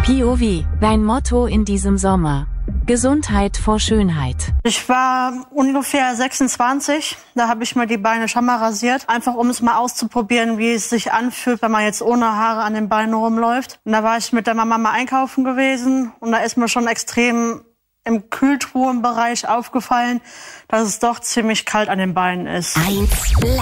POV, dein Motto in diesem Sommer. Gesundheit vor Schönheit. Ich war ungefähr 26, da habe ich mir die Beine schon mal rasiert, einfach um es mal auszuprobieren, wie es sich anfühlt, wenn man jetzt ohne Haare an den Beinen rumläuft. Und da war ich mit der Mama mal einkaufen gewesen und da ist mir schon extrem im Kühltruhenbereich aufgefallen, dass es doch ziemlich kalt an den Beinen ist.